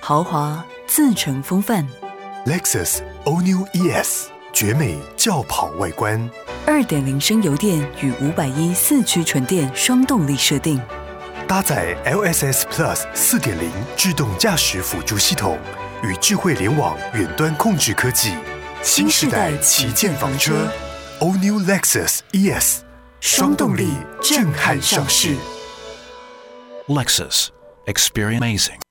豪华自成风范。 Lexus All New ES 绝美轿跑外观 ，2.0升油电与510四驱纯电双动力设定， 搭载 LSS Plus 4.0自动驾驶辅助系统与智慧联网远端控制科技，新时代旗舰房车 All New Lexus ES 双动力震撼上市。 Lexus, experience amazing.